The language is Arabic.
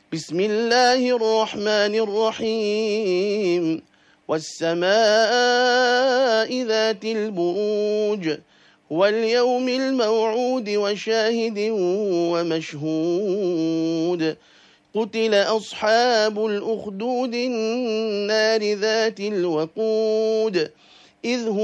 بسم الله الرحمن الرحيم والسماء ذات البروج واليوم الموعود وشاهد ومشهود قتل أصحاب الأخدود النار ذات الوقود إذ هم